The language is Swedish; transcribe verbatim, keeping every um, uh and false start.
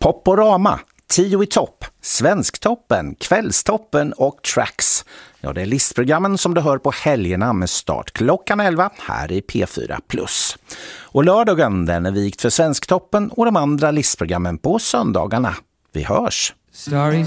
Poporama, Tio i topp, Svensktoppen, Kvällstoppen och Tracks. Ja, det är listprogrammen som du hör på helgerna med start klockan elva här i P fyra plus. Och lördagen den är vikt för Svensktoppen och de andra listprogrammen på söndagarna. Vi hörs! Stories